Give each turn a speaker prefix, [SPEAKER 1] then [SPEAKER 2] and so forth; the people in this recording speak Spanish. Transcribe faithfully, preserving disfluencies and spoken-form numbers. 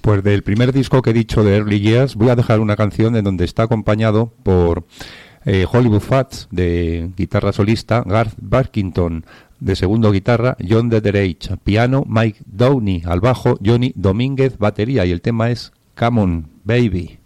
[SPEAKER 1] Pues del primer disco que he dicho de Early Years voy a dejar una canción en donde está acompañado por eh, Hollywood Fats de guitarra solista, Garth Barkington de segundo guitarra, John Dederich piano, Mike Downey al bajo, Johnny Domínguez batería, y el tema es Come On Baby.